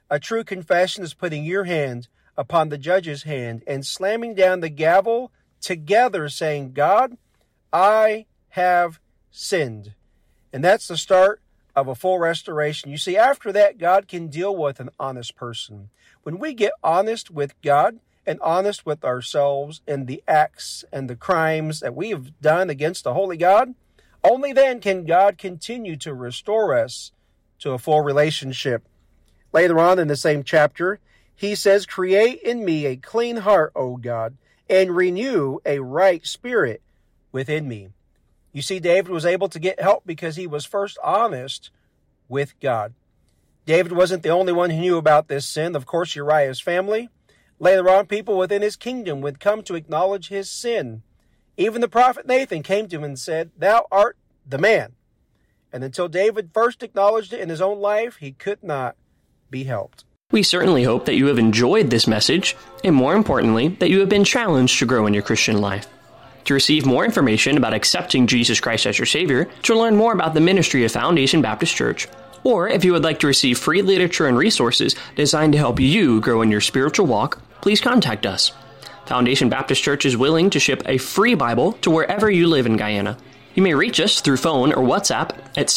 A true confession is putting your hand upon the judge's hand and slamming down the gavel together, saying, God, I have sinned. And that's the start of a full restoration. You see, after that, God can deal with an honest person. When we get honest with God and honest with ourselves and the acts and the crimes that we have done against the holy God, only then can God continue to restore us to a full relationship. Later on in the same chapter, he says, create in me a clean heart, O God, and renew a right spirit within me. You see, David was able to get help because he was first honest with God. David wasn't the only one who knew about this sin. Of course, Uriah's family. Later on, people within his kingdom would come to acknowledge his sin. Even the prophet Nathan came to him and said, thou art the man. And until David first acknowledged it in his own life, he could not be helped. We certainly hope that you have enjoyed this message, and more importantly, that you have been challenged to grow in your Christian life. To receive more information about accepting Jesus Christ as your Savior, to learn more about the ministry of Foundation Baptist Church, or if you would like to receive free literature and resources designed to help you grow in your spiritual walk, please contact us. Foundation Baptist Church is willing to ship a free Bible to wherever you live in Guyana. You may reach us through phone or WhatsApp at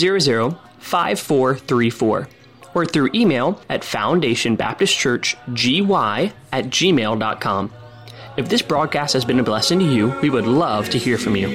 700-5434, or through email at foundationbaptistchurchgy@gmail.com. If this broadcast has been a blessing to you, we would love to hear from you.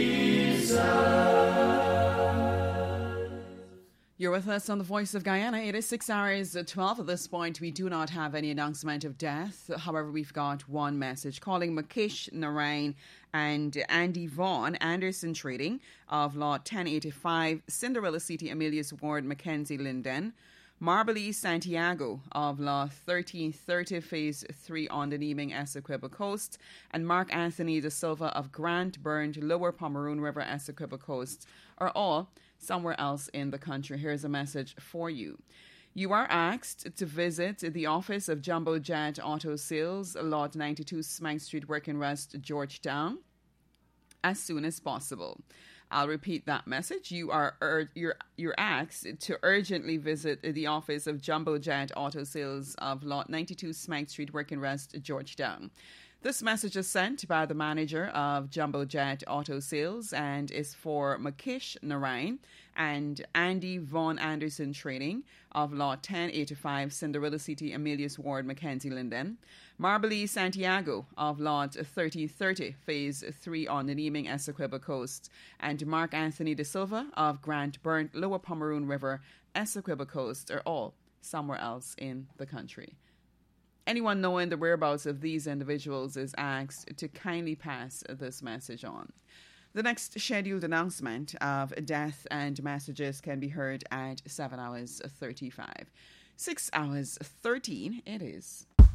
You're with us on the Voice of Guyana. It is 6 hours 12 at this point. We do not have any announcement of death. However, we've got one message calling Makish Narain and Andy Vaughn, Anderson Trading of Lot 1085, Cinderella City, Amelius Ward, Mackenzie Linden. Marbley Santiago of Lot 1330, Phase 3 on the Neming Essequibo Coast, and Mark Anthony de Silva of Grant Burned, Lower Pomeroon River, Essequibo Coast, are all somewhere else in the country. Here's a message for you. You are asked to visit the office of Jumbo Jet Auto Sales, Lot 92, Smythe Street, Working West, Georgetown, as soon as possible. I'll repeat that message. You're asked to urgently visit the office of Jumbo Jet Auto Sales of Lot 92, Smythe Street, Working West, Georgetown. This message is sent by the manager of Jumbo Jet Auto Sales and is for Makish Narain and Andy Vaughn Anderson Trading of Lot 1085, Cinderella City, Amelius Ward, Mackenzie Linden. Marbley Santiago of Lot 1330, Phase 3 on the Neming Essequibo Coast, and Mark Anthony de Silva of Grant Burnt, Lower Pomeroon River, Essequibo Coast are all somewhere else in the country. Anyone knowing the whereabouts of these individuals is asked to kindly pass this message on. The next scheduled announcement of death and messages can be heard at 7 hours 35. 6 hours 13 it is.